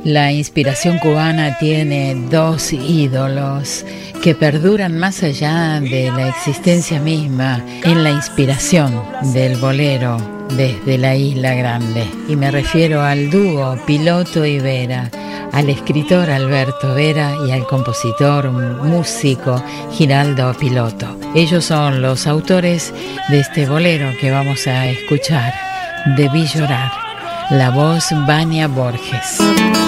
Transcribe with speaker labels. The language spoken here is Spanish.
Speaker 1: La inspiración cubana tiene dos ídolos que perduran más allá de la existencia misma en la inspiración del bolero desde la Isla Grande. Y me refiero al dúo Piloto y Vera, al escritor Alberto Vera y al compositor músico Giraldo Piloto. Ellos son los autores de este bolero que vamos a escuchar, Debí llorar. La voz Vania Borges.